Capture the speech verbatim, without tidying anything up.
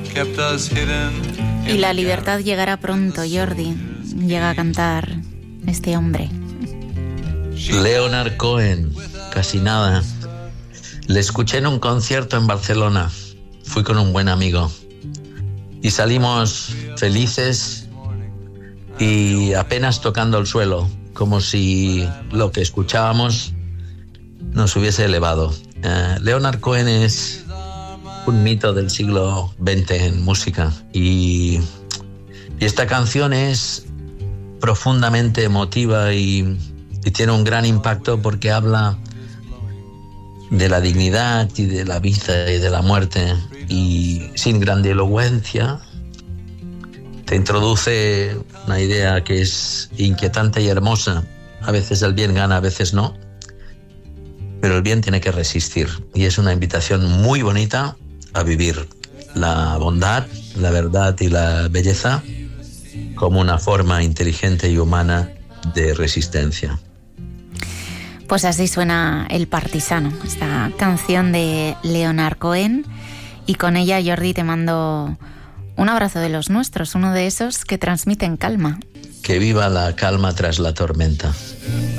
Y la libertad llegará pronto, Jordi. Llega a cantar este hombre. Leonard Cohen, casi nada. Le escuché en un concierto en Barcelona. Fui con un buen amigo. Y salimos felices y apenas tocando el suelo, como si lo que escuchábamos nos hubiese elevado. Uh, Leonard Cohen es un mito del siglo veinte en música y, y esta canción es profundamente emotiva y, y tiene un gran impacto porque habla de la dignidad y de la vida y de la muerte y sin grandilocuencia te introduce una idea que es inquietante y hermosa. A veces el bien gana, a veces no, pero el bien tiene que resistir y es una invitación muy bonita a vivir la bondad, la verdad y la belleza como una forma inteligente y humana de resistencia. Pues así suena El Partisano, esta canción de Leonard Cohen, y con ella, Jordi, te mando un abrazo de los nuestros, uno de esos que transmiten calma. Que viva la calma tras la tormenta.